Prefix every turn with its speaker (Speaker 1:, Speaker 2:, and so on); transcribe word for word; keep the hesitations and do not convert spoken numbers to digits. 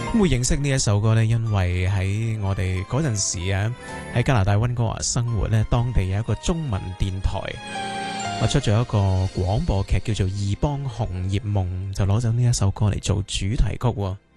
Speaker 1: 會認識呢一首歌呢，因為喺我哋嗰陣時啊，喺加拿大溫哥華生活呢，當地有一個中文電台，我出咗一個廣播劇叫做《二幫紅葉夢》，就攞咗呢一首歌嚟做主題曲喎。